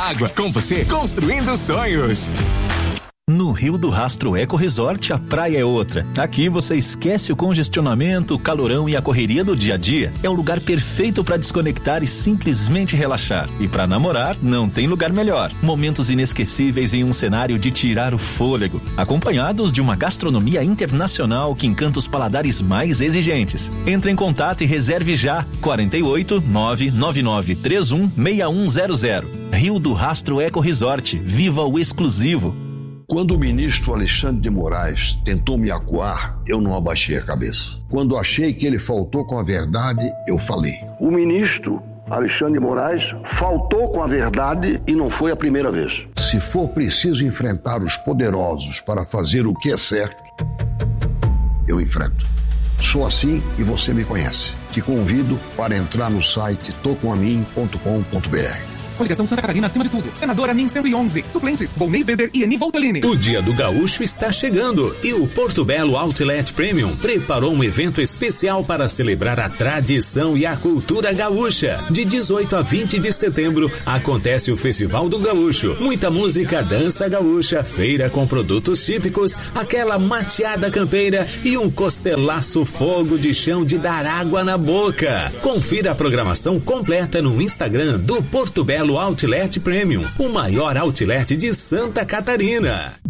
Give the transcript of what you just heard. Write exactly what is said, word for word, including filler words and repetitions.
água. Com você, construindo sonhos. No Rio do Rastro Eco Resort, a praia é outra. Aqui você esquece o congestionamento, o calorão e a correria do dia a dia. É o lugar perfeito para desconectar e simplesmente relaxar. E para namorar, não tem lugar melhor. Momentos inesquecíveis em um cenário de tirar o fôlego, acompanhados de uma gastronomia internacional que encanta os paladares mais exigentes. Entre em contato e reserve já. quarenta e oito, nove nove nove três um, seis um zero zero. Rio do Rastro Eco Resort. Viva o exclusivo. Quando o ministro Alexandre de Moraes tentou me acuar, eu não abaixei a cabeça. Quando achei que ele faltou com a verdade, eu falei. O ministro Alexandre de Moraes faltou com a verdade e não foi a primeira vez. Se for preciso enfrentar os poderosos para fazer o que é certo, eu enfrento. Sou assim e você me conhece. Te convido para entrar no site tô com a mim ponto com ponto b r. Coligação Santa Catarina acima de tudo. Senador Amin cento e onze. Suplentes: Volney Weber e Eni Voltolini. O Dia do Gaúcho está chegando e o Porto Belo Outlet Premium preparou um evento especial para celebrar a tradição e a cultura gaúcha. De dezoito a vinte de setembro acontece o Festival do Gaúcho. Muita música, dança gaúcha, feira com produtos típicos, aquela mateada campeira e um costelaço fogo de chão de dar água na boca. Confira a programação completa no Instagram do Porto Belo Outlet Premium, o maior outlet de Santa Catarina.